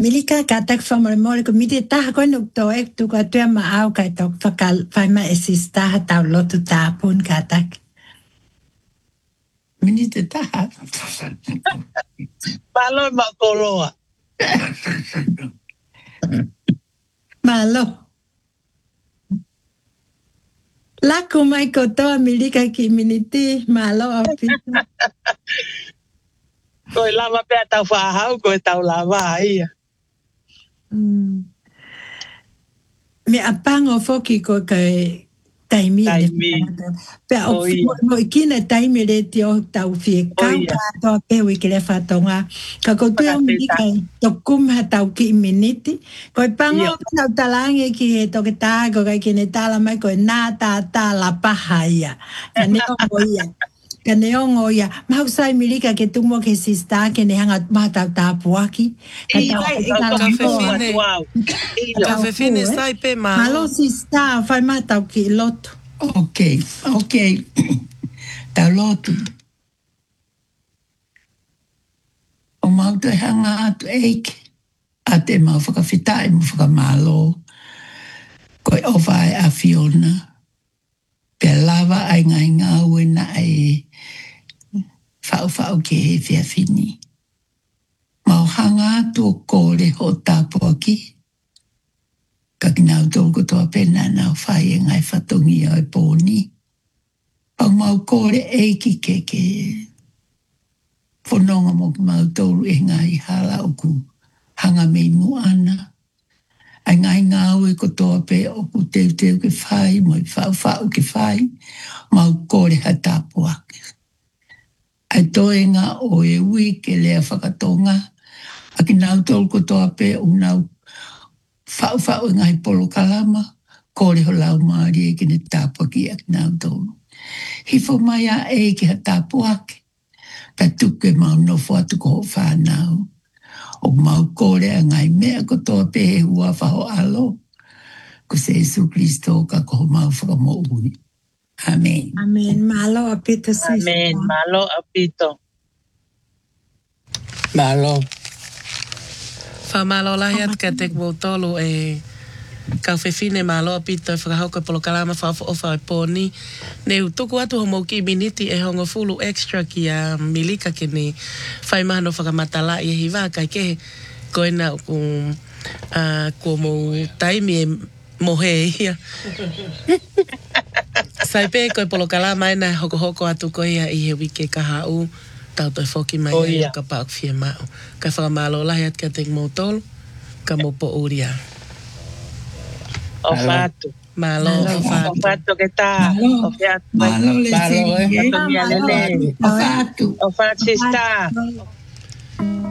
Milika katak famole mole ko miti taha ko nuk to ek tu ka tua ma au ka tok fakal fai ma esista ha tau lotu tapun katak. Mini te taha. Malo makoloa. Malo. Laku mai ko toa milika ki miniti malo apita. Koe lama pea tau whahau, koe tau lama ia. Me apango foki ko kai taimi. Pea o mo ikina taimi le ti o tau fie kau ka toa peu i kile whatonga. Ka ko tui o milika tokum ha tau ki miniti. Koe pango tau talangi ki he toke tāgo kai kine tala mai koe nā tā la paha ia. Ka neo mo ia. Ka neongo ia. Mau sai milika ke tumo ke sista ke ne hanga matau tāpuaki. Ka whewhine sai pe malo. Malo sista, whai matau ki lotu. Ok. Tau lotu. O mau te hanga atu eike. A te mau whakawhitai mo whakamalo. Koe owhai a Fiona. Pea lava ai ngai ngāue na e whau ke he whiawhini. Mau hanga atu o kore ho tāpuaki. Ka kinau tōku toa pena nau whai e ngai whatongi au pōni. Pau mau kore eiki ke whanonga mo ki mau tōru e ngai hala o ku hanga mei mu ana. Ai ngai ngāue ko toa pe o ku teu ke whai, mo i whau ke whai, mau kore ha tāpuaki. Ai toenga o e ui ke lea whakatonga, a ki nau tolu ko toa pe o nau whau e ngai polo kalama, kore ho lau maari e ki ne tāpuaki a ki nau tolu. Hifo mai a e ki ha tāpuaki, ka tuke mau nofo atu ko ho whanau. O mau kore a ngai mea ko toa pe he hua whaho alo. Ko se Jesu Christo ka ko mau whakamo ui. Amen. Amen. Malo apito sista. Amen. Malo apito. Malo. Whamalo lahi at ka te tolu e kau whewhine malo apito e whakahauka polo kalama whawha o whai pōni. Neu tuku atu homo ki miniti e hongo fulu extra ki a milika ke ne whai mahano whakamatala i hi wā kai ke koina ko mo taimi e mohe ia. Saipe koe polo kalama ena hoko atu koe ia i he wike ka hau tau toi whoki mai ia ka pauk fie mau. Ka whakamalo lahi at ka te tolu ka mo po uria. O fatu. Malo. O fatu ke tā. Malo le siri. O fatu sista.